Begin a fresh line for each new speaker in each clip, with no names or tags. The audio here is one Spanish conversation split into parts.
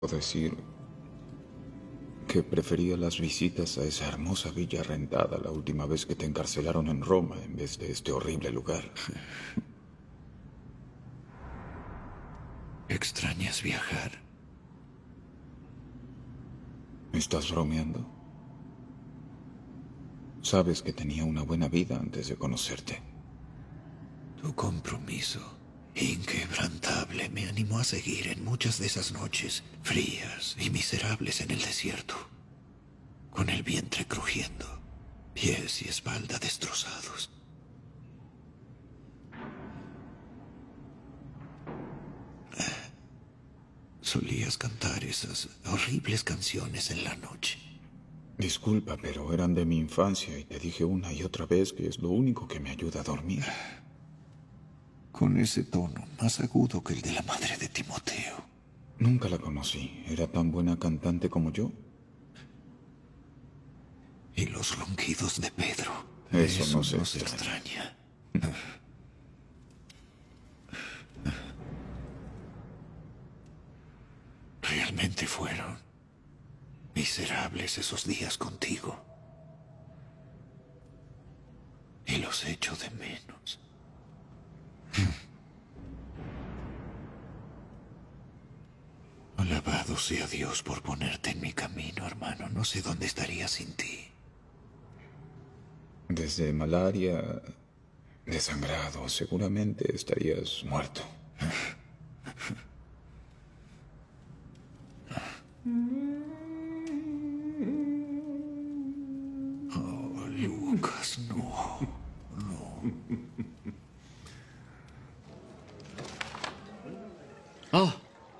Decir que prefería las visitas a esa hermosa villa rentada la última vez que te encarcelaron en Roma en vez de este horrible lugar.
¿Extrañas viajar?
¿Me estás bromeando? Sabes que tenía una buena vida antes de conocerte.
Tu compromiso inquebrantable me animó a seguir en muchas de esas noches frías y miserables en el desierto, con el vientre crujiendo, pies y espalda destrozados. Solías cantar esas horribles canciones en la noche.
Disculpa, pero eran de mi infancia y te dije una y otra vez que es lo único que me ayuda a dormir.
Con ese tono más agudo que el de la madre de Timoteo.
Nunca la conocí. ¿Era tan buena cantante como yo?
Y los ronquidos de Pedro.
Eso no se
extraña. Realmente fueron miserables esos días contigo. Y los echo de menos. Alabado sea Dios por ponerte en mi camino, hermano. No sé dónde estaría sin ti.
Desde malaria, desangrado, seguramente estarías muerto.
Oh, Lucas, no. No.
Ah.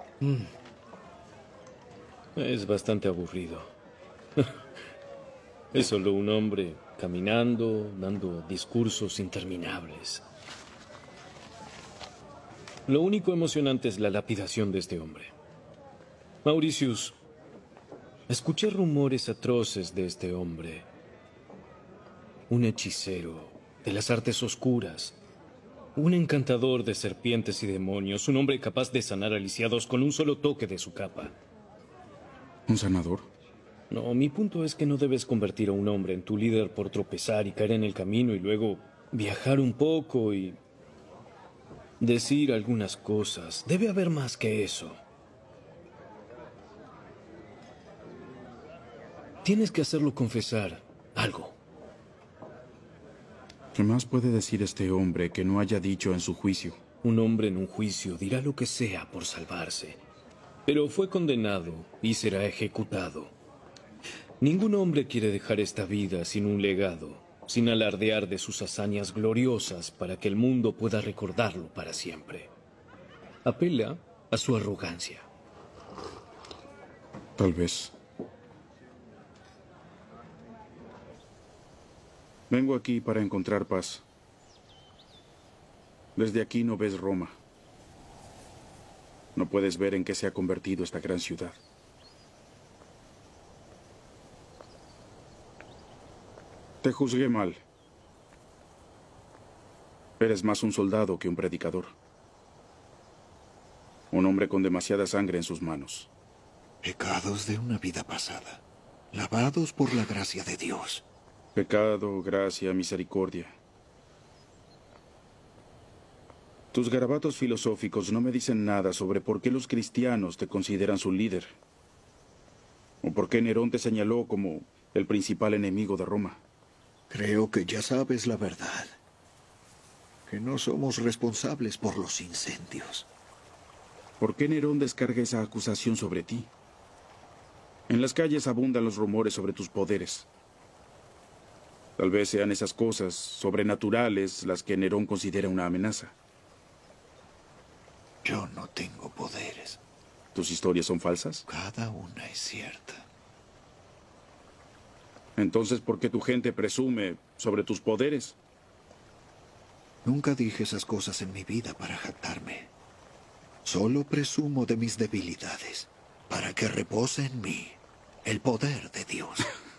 Es bastante aburrido. Es solo un hombre caminando, dando discursos interminables. Lo único emocionante es la lapidación de este hombre. Mauricius, escuché rumores atroces de este hombre. Un hechicero de las artes oscuras. Un encantador de serpientes y demonios. Un hombre capaz de sanar a lisiados con un solo toque de su capa.
¿Un sanador?
No, mi punto es que no debes convertir a un hombre en tu líder por tropezar y caer en el camino y luego viajar un poco y decir algunas cosas. Debe haber más que eso. Tienes que hacerlo confesar algo.
¿Qué más puede decir este hombre que no haya dicho en su juicio?
Un hombre en un juicio dirá lo que sea por salvarse, pero fue condenado y será ejecutado. Ningún hombre quiere dejar esta vida sin un legado, sin alardear de sus hazañas gloriosas para que el mundo pueda recordarlo para siempre. Apela a su arrogancia.
Tal vez. Vengo aquí para encontrar paz. Desde aquí no ves Roma. No puedes ver en qué se ha convertido esta gran ciudad. Te juzgué mal. Eres más un soldado que un predicador. Un hombre con demasiada sangre en sus manos.
Pecados de una vida pasada, lavados por la gracia de Dios.
Pecado, gracia, misericordia. Tus garabatos filosóficos no me dicen nada sobre por qué los cristianos te consideran su líder. O por qué Nerón te señaló como el principal enemigo de Roma.
Creo que ya sabes la verdad. Que no somos responsables por los incendios.
¿Por qué Nerón descarga esa acusación sobre ti? En las calles abundan los rumores sobre tus poderes. Tal vez sean esas cosas sobrenaturales las que Nerón considera una amenaza.
Yo no tengo poderes.
¿Tus historias son falsas?
Cada una es cierta.
Entonces, ¿por qué tu gente presume sobre tus poderes?
Nunca dije esas cosas en mi vida para jactarme. Solo presumo de mis debilidades, para que repose en mí el poder de Dios.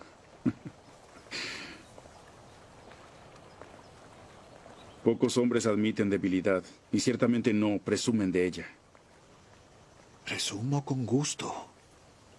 Pocos hombres admiten debilidad, y ciertamente no presumen de ella.
Presumo con gusto.